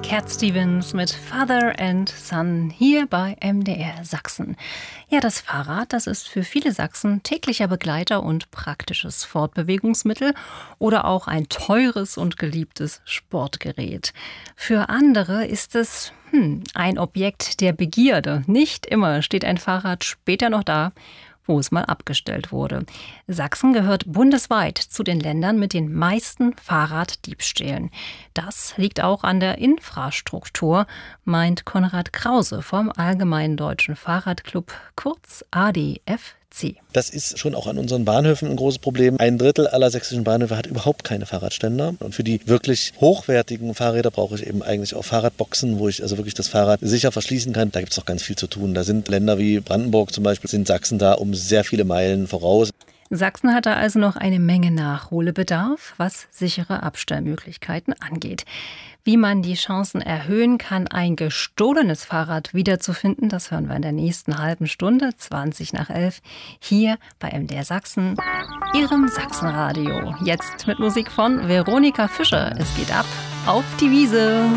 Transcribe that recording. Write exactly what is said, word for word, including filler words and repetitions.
Cat Stevens mit Father and Son hier bei M D R Sachsen. Ja, das Fahrrad, das ist für viele Sachsen täglicher Begleiter und praktisches Fortbewegungsmittel oder auch ein teures und geliebtes Sportgerät. Für andere ist es hm, ein Objekt der Begierde. Nicht immer steht ein Fahrrad später noch da, wo es mal abgestellt wurde. Sachsen gehört bundesweit zu den Ländern mit den meisten Fahrraddiebstählen. Das liegt auch an der Infrastruktur, meint Konrad Krause vom Allgemeinen Deutschen Fahrradclub, kurz A D F C. Das ist schon auch an unseren Bahnhöfen ein großes Problem. Ein Drittel aller sächsischen Bahnhöfe hat überhaupt keine Fahrradständer. Und für die wirklich hochwertigen Fahrräder brauche ich eben eigentlich auch Fahrradboxen, wo ich also wirklich das Fahrrad sicher verschließen kann. Da gibt es noch ganz viel zu tun. Da sind Länder wie Brandenburg zum Beispiel, sind Sachsen da um sehr viele Meilen voraus. Sachsen hat da also noch eine Menge Nachholbedarf, was sichere Abstellmöglichkeiten angeht. Wie man die Chancen erhöhen kann, ein gestohlenes Fahrrad wiederzufinden, das hören wir in der nächsten halben Stunde, zwanzig nach elf, hier bei M D R Sachsen, Ihrem Sachsenradio. Jetzt mit Musik von Veronika Fischer. Es geht ab auf die Wiese.